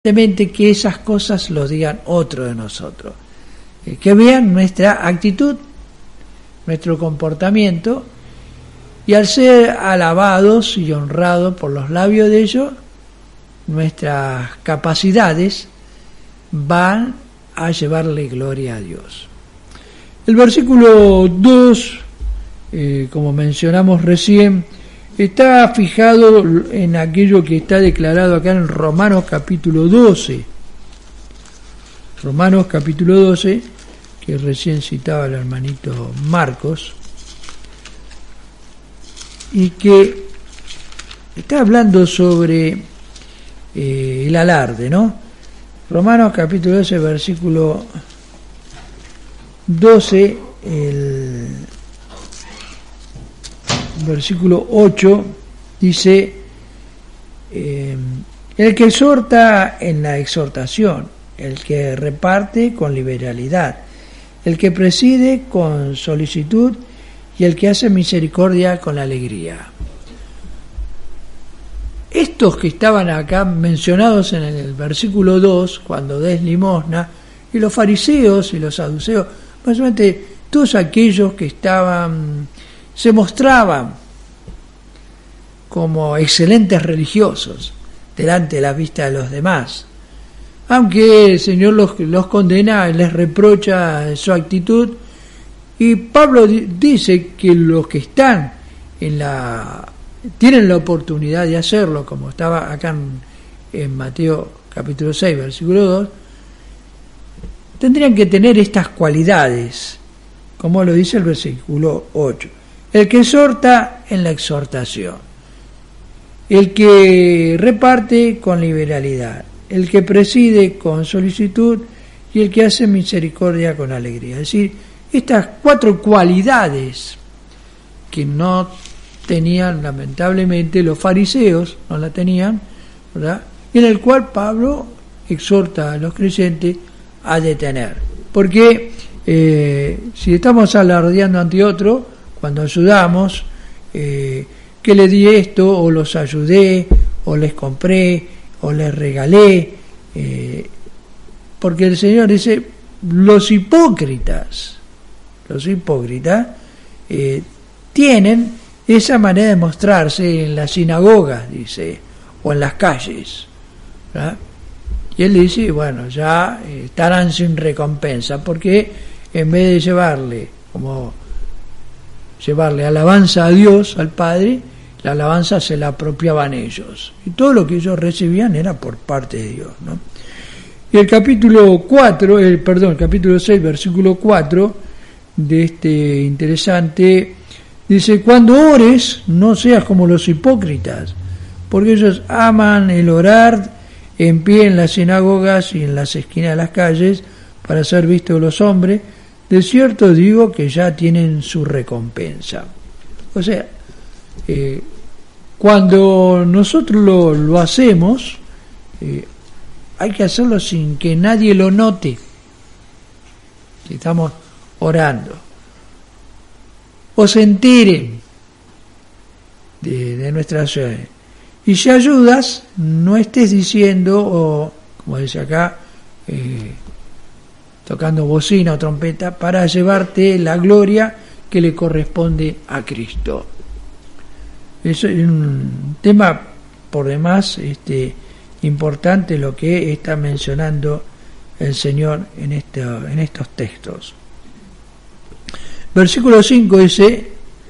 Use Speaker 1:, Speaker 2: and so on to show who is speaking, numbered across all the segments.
Speaker 1: que esas cosas lo digan otro de nosotros, que vean nuestra actitud, nuestro comportamiento, y al ser alabados y honrados por los labios de ellos, nuestras capacidades van a llevarle gloria a Dios. El versículo 2, como mencionamos recién, está fijado en aquello que está declarado acá en Romanos capítulo 12. Romanos capítulo 12, que recién citaba el hermanito Marcos, y que está hablando sobre el alarde, ¿no? Romanos capítulo 12, versículo 12, el versículo 8 dice: el que exhorta en la exhortación, el que reparte con liberalidad, el que preside con solicitud y el que hace misericordia con alegría. Estos que estaban acá mencionados en el versículo 2, cuando des limosna, y los fariseos y los saduceos, básicamente todos aquellos que se mostraban como excelentes religiosos delante de la vista de los demás, aunque el Señor los condena, les reprocha su actitud, y Pablo dice que los que están tienen la oportunidad de hacerlo, como estaba acá en Mateo capítulo 6, versículo 2, tendrían que tener estas cualidades, como lo dice el versículo 8. El que exhorta en la exhortación, el que reparte con liberalidad, el que preside con solicitud y el que hace misericordia con alegría. Es decir, estas 4 cualidades que no tenían lamentablemente los fariseos, no la tenían, ¿verdad? Y en el cual Pablo exhorta a los creyentes a detener. Porque si estamos alardeando ante otro, cuando ayudamos, que le di esto, o los ayudé, o les compré, o les regalé, porque el Señor dice, los hipócritas tienen esa manera de mostrarse en las sinagogas, dice, o en las calles, ¿verdad? Y él dice, bueno, ya estarán sin recompensa, porque en vez de llevarle alabanza a Dios, al Padre, la alabanza se la apropiaban ellos, y todo lo que ellos recibían era por parte de Dios, ¿no? Y el capítulo 6, versículo 4 de este interesante, dice: cuando ores, no seas como los hipócritas, porque ellos aman el orar en pie en las sinagogas y en las esquinas de las calles para ser vistos de los hombres. De cierto digo que ya tienen su recompensa. O sea, cuando nosotros lo hacemos, hay que hacerlo sin que nadie lo note, si estamos orando, o se enteren de nuestras acciones. Y si ayudas, no estés diciendo, o como dice acá, tocando bocina o trompeta, para llevarte la gloria que le corresponde a Cristo. Eso es un tema por demás importante, lo que está mencionando el Señor en estos textos. Versículo 5 dice: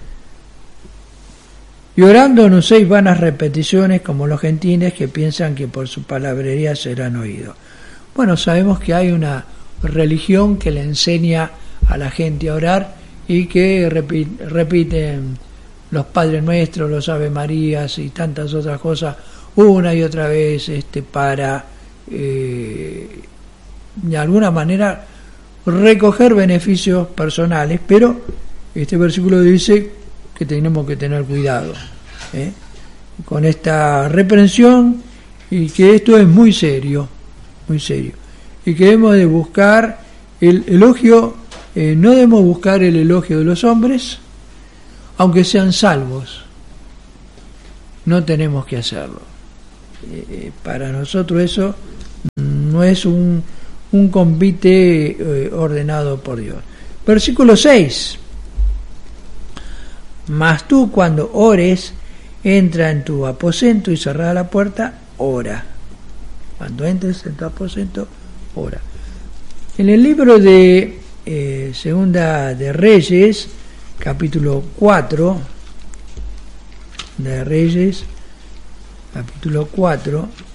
Speaker 1: y orando no uséis vanas repeticiones como los gentiles, que piensan que por su palabrería serán oídos. Bueno, sabemos que hay una religión que le enseña a la gente a orar y que repiten los Padres Nuestros, los Ave Marías y tantas otras cosas una y otra vez para de alguna manera recoger beneficios personales, pero este versículo dice que tenemos que tener cuidado con esta reprensión, y que esto es muy serio, y que debemos de buscar el elogio, no debemos buscar el elogio de los hombres, aunque sean salvos, no tenemos que hacerlo. Para nosotros eso no es un convite ordenado por Dios. Versículo 6. Mas tú, cuando ores, entra en tu aposento y cerrada la puerta, ora. Cuando entres en tu aposento, ora. En el libro de Segunda de Reyes, capítulo 4, de Reyes, capítulo 4,